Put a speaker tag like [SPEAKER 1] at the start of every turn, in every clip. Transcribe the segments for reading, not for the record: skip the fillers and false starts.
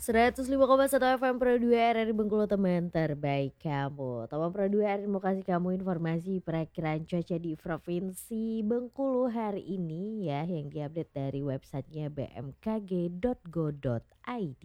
[SPEAKER 1] 105,1 FM Pro 2 RRI Bengkulu teman terbaik kamu. Teman Pro 2 RRI mau kasih kamu informasi perakiraan cuaca di Provinsi Bengkulu hari ini ya yang diupdate dari websitenya bmkg.go.id.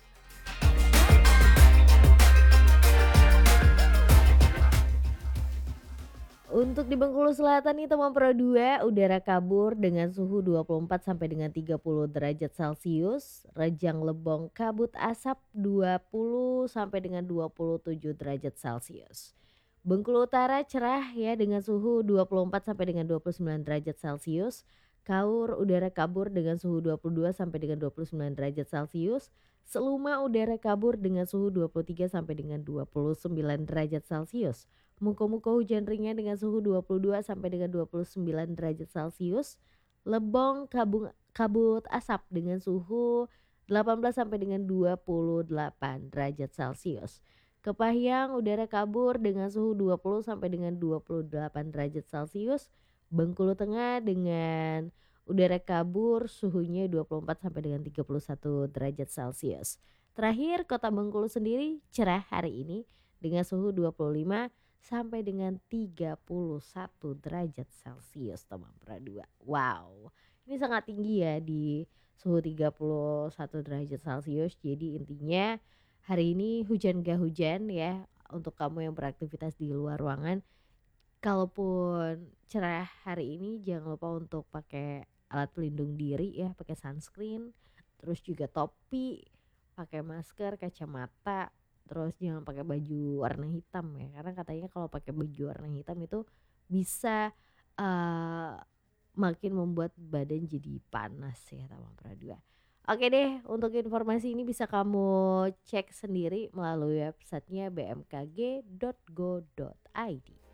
[SPEAKER 1] Untuk di Bengkulu Selatan nih teman Pro 2, udara kabur dengan suhu 24 sampai dengan 30 derajat Celcius, Rejang Lebong kabut asap 20 sampai dengan 27 derajat Celcius. Bengkulu Utara cerah ya dengan suhu 24 sampai dengan 29 derajat Celcius. Kaur udara kabur dengan suhu 22 sampai dengan 29 derajat Celcius. Seluma udara kabur dengan suhu 23 sampai dengan 29 derajat Celcius. Muko-muko hujan ringan dengan suhu 22 sampai dengan 29 derajat Celcius. Lebong kabut asap dengan suhu 18 sampai dengan 28 derajat Celcius. Kepahyang udara kabur dengan suhu 20 sampai dengan 28 derajat Celcius. Bengkulu Tengah dengan udara kabur suhunya 24 sampai dengan 31 derajat Celcius. Terakhir Kota Bengkulu sendiri cerah hari ini dengan suhu 25 sampai dengan 31 derajat Celcius teman Pro 2. Wow, ini sangat tinggi ya di suhu 31 derajat Celcius. Jadi intinya hari ini hujan gak hujan ya untuk kamu yang beraktivitas di luar ruangan. Kalaupun cerah hari ini jangan lupa untuk pakai alat pelindung diri ya, pakai sunscreen, terus juga topi, pakai masker, kacamata. Terus jangan pakai baju warna hitam ya, karena katanya kalau pakai baju warna hitam itu bisa makin membuat badan jadi panas ya teman Pro 2. Oke deh, untuk informasi ini bisa kamu cek sendiri melalui websitenya bmkg.go.id.